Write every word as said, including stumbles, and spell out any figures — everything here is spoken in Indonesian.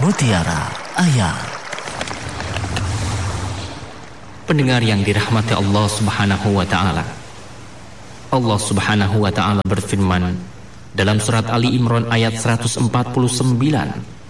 Mutiara Ayat. Pendengar yang dirahmati Allah Subhanahu wa taala. Allah Subhanahu wa taala berfirman dalam surat Ali Imran ayat seratus empat puluh sembilan,